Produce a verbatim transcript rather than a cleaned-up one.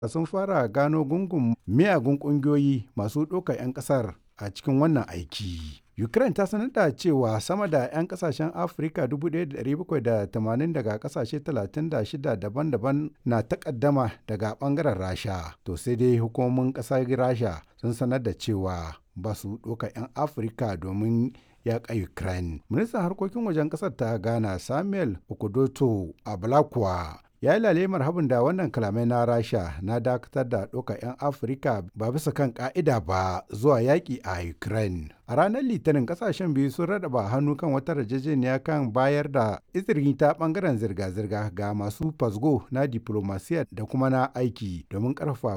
sun fara gano gungun miyagun ƙungiyoyi masu ɗaukar 'yan ƙasar a cikin wannan aiki. Ukraine ta sanar da cewa sama da 'yan kasashen Afirka dubu ɗaya da ɗari bakwai da tamanin daga kasashe talatin da shida daban-daban na takaddama daga bangaren Rasha. To sai dai hukumomin ƙasar Rasha sun sanar da cewa ba su ɗauka 'yan Afirka domin yaƙa Ukraine. Ministan harkokin wajen ƙasar ta Ghana Samuel Okudoto Ablakwa ya yi lalemar habin da wannan kalamai na Rasha na dakatar da ɗaukar 'yan Afirka ba bisa kan ƙa'ida ba zuwa yaƙi a Ukraine. A ranar Litinin ƙasashen biyu sun raɗaba hannu kan wata yarjejeniya kan bayar da izini ta ɓangaren zirga-zirga ga masu fasgo na diplomasiya da kuma na aiki domin ƙarfafa